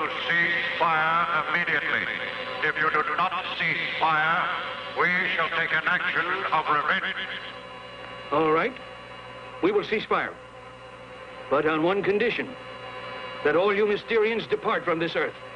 cease fire immediately. If you do not cease fire, we shall take an action of revenge. All right. We will cease fire. But on one condition. That all you Mysterians depart from this Earth.